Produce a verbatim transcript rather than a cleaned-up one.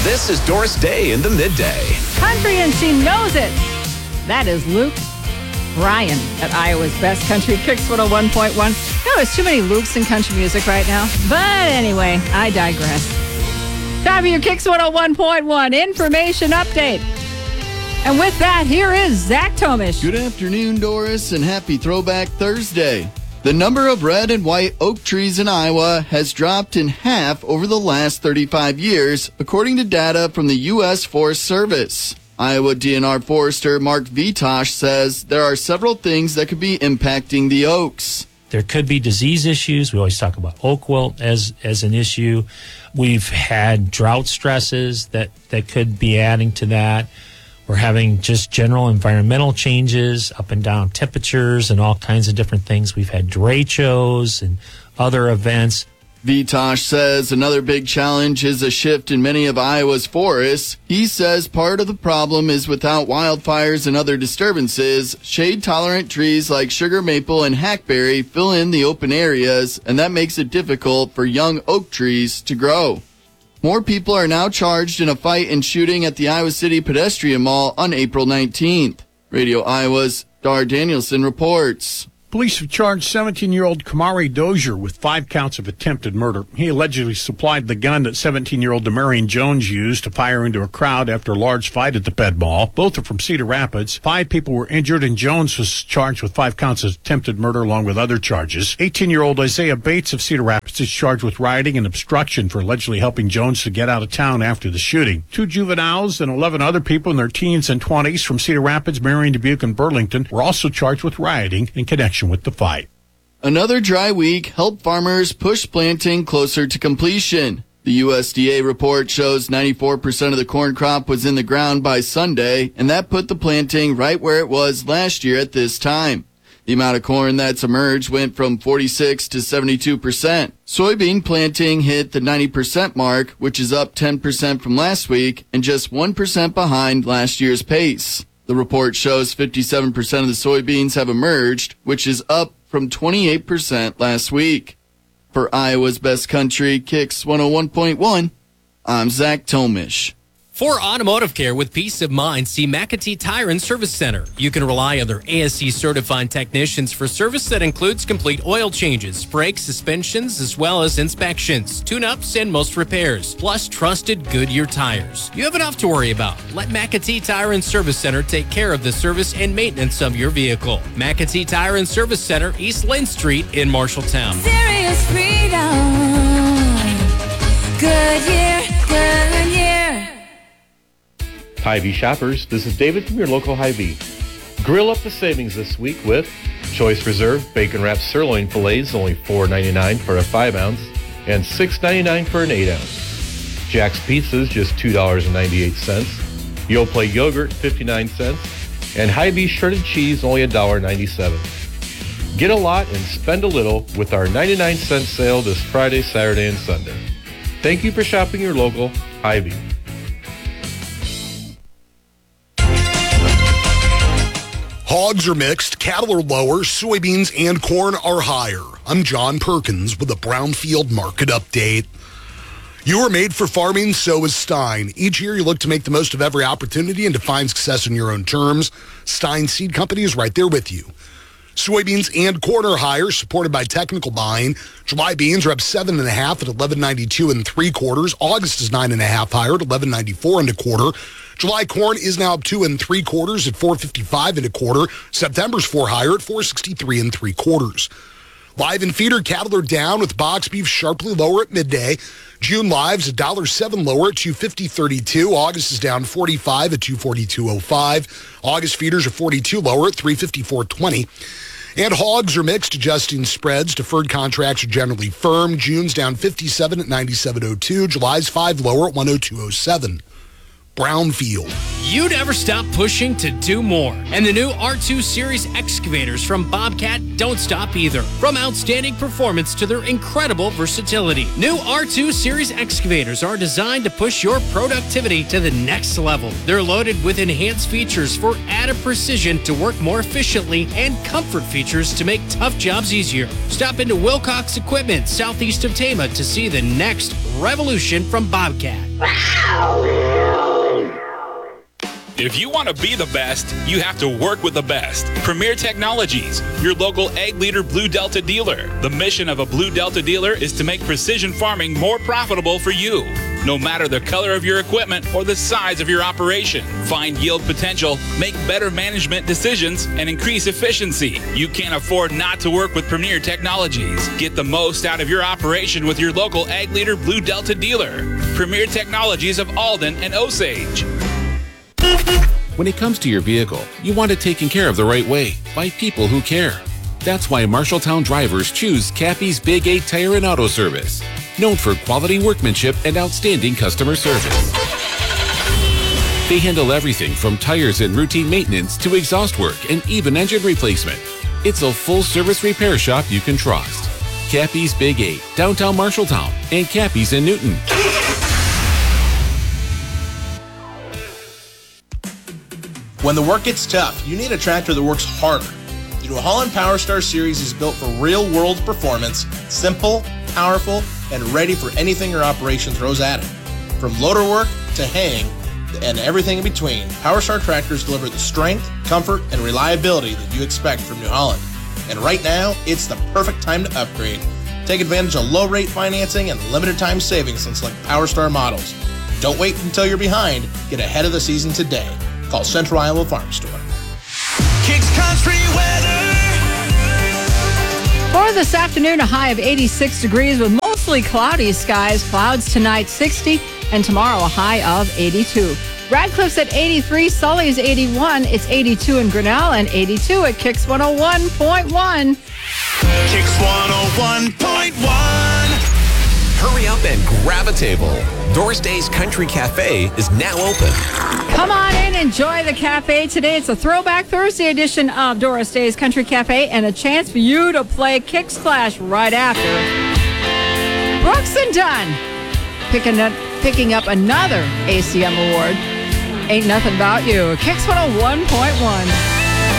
This is Doris Day in the Midday. Country and she knows it. That is Luke Bryan at Iowa's Best Country Kicks one oh one point one. You know, there's too many Lukes in country music right now. But anyway, I digress. Time for your Kicks one oh one point one information update. And with that, here is Zach Tomish. Good afternoon, Doris, and happy Throwback Thursday. The number of red and white oak trees in Iowa has dropped in half over the last thirty-five years, according to data from the U S Forest Service. Iowa D N R forester Mark Vitosh says there are several things that could be impacting the oaks. There could be disease issues. We always talk about oak wilt as, as an issue. We've had drought stresses that, that could be adding to that. We're having just general environmental changes, up and down temperatures and all kinds of different things. We've had derechos and other events. Vitosh says another big challenge is a shift in many of Iowa's forests. He says part of the problem is without wildfires and other disturbances, shade-tolerant trees like sugar maple and hackberry fill in the open areas, and that makes it difficult for young oak trees to grow. More people are now charged in a fight and shooting at the Iowa City Pedestrian Mall on April nineteenth. Radio Iowa's Dar Danielson reports. Police have charged seventeen-year-old Kamari Dozier with five counts of attempted murder. He allegedly supplied the gun that seventeen-year-old Demarion Jones used to fire into a crowd after a large fight at the Ped Mall. Both are from Cedar Rapids. Five people were injured, and Jones was charged with five counts of attempted murder along with other charges. eighteen-year-old Isaiah Bates of Cedar Rapids is charged with rioting and obstruction for allegedly helping Jones to get out of town after the shooting. Two juveniles and eleven other people in their teens and twenties from Cedar Rapids, Marion, Dubuque, and Burlington were also charged with rioting in connection with the fight. Another dry week helped farmers push planting closer to completion. The U S D A report shows ninety-four percent of the corn crop was in the ground by Sunday, and that put the planting right where it was last year at this time. The amount of corn that's emerged went from forty-six to seventy-two percent. Soybean planting hit the ninety percent mark, which is up ten percent from last week and just one percent behind last year's pace. The report shows fifty-seven percent of the soybeans have emerged, which is up from twenty-eight percent last week. For Iowa's Best Country Kicks one oh one point one, I'm Zach Tomish. For automotive care with peace of mind, see McAtee Tire and Service Center. You can rely on their A S C certified technicians for service that includes complete oil changes, brakes, suspensions, as well as inspections, tune-ups, and most repairs, plus trusted Goodyear tires. You have enough to worry about. Let McAtee Tire and Service Center take care of the service and maintenance of your vehicle. McAtee Tire and Service Center, East Lynn Street in Marshalltown. Serious freedom. Goodyear, Goodyear. Hy-Vee shoppers, this is David from your local Hy-Vee. Grill up the savings this week with Choice Reserve Bacon Wrapped Sirloin Fillets, only four ninety-nine for a five ounce and six ninety-nine for an eight ounce. Jack's Pizzas, just two ninety-eight. Yoplait Yogurt, fifty-nine cents. And Hy-Vee Shredded Cheese, only one ninety-seven. Get a lot and spend a little with our ninety-nine cent sale this Friday, Saturday, and Sunday. Thank you for shopping your local Hy-Vee. Hogs are mixed, cattle are lower, soybeans and corn are higher. I'm John Perkins with a Brownfield Market Update. You are made for farming, so is Stein. Each year you look to make the most of every opportunity and define success in your own terms. Stein Seed Company is right there with you. Soybeans and corn are higher, supported by technical buying. July beans are up seven and a half at eleven ninety-two and three quarters. August is nine and a half higher at eleven ninety-four and a quarter. July corn is now up two and three quarters at four fifty-five and a quarter. September's four higher at four sixty-three and three quarters. Live and feeder cattle are down with box beef sharply lower at midday. June lives one dollar seven lower at two fifty thirty-two. August is down forty-five at two forty-two oh five. August feeders are forty-two lower at three fifty-four twenty. And hogs are mixed, adjusting spreads. Deferred contracts are generally firm. June's down fifty-seven at ninety-seven oh two. July's five lower at one oh two oh seven. Brownfield. You never stop pushing to do more. And the new R two Series excavators from Bobcat don't stop either. From outstanding performance to their incredible versatility, new R two Series excavators are designed to push your productivity to the next level. They're loaded with enhanced features for added precision to work more efficiently and comfort features to make tough jobs easier. Stop into Wilcox Equipment southeast of Tama to see the next revolution from Bobcat. If you want to be the best, you have to work with the best. Premier Technologies, your local Ag Leader Blue Delta dealer. The mission of a Blue Delta dealer is to make precision farming more profitable for you. No matter the color of your equipment or the size of your operation, find yield potential, make better management decisions, and increase efficiency. You can't afford not to work with Premier Technologies. Get the most out of your operation with your local Ag Leader Blue Delta dealer. Premier Technologies of Alden and Osage. When it comes to your vehicle, you want it taken care of the right way by people who care. That's why Marshalltown drivers choose Cappy's Big eight Tire and Auto Service, known for quality workmanship and outstanding customer service. They handle everything from tires and routine maintenance to exhaust work and even engine replacement. It's a full-service repair shop you can trust. Cappy's Big eight, downtown Marshalltown, and Cappy's in Newton. When the work gets tough, you need a tractor that works harder. The New Holland PowerStar Series is built for real-world performance, simple, powerful, and ready for anything your operation throws at it. From loader work to haying and everything in between, PowerStar tractors deliver the strength, comfort, and reliability that you expect from New Holland. And right now, it's the perfect time to upgrade. Take advantage of low-rate financing and limited-time savings on select PowerStar models. Don't wait until you're behind. Get ahead of the season today. Call Central Iowa Farm Store. Kicks Country weather. For this afternoon, a high of eighty-six degrees with mostly cloudy skies. Clouds tonight, sixty, and tomorrow a high of eighty-two. Radcliffe's at eighty-three, Sully's eighty-one, it's eighty-two in Grinnell, and eighty-two at Kicks one oh one point one. Kicks one oh one point one. Hurry up and grab a table. Doris Day's Country Cafe is now open. Come on in, enjoy the cafe today. It's a Throwback Thursday edition of Doris Day's Country Cafe and a chance for you to play Kicks Clash right after. Brooks and Dunn picking up, picking up another A C M award. Ain't Nothing About You. Kicks one oh one point one.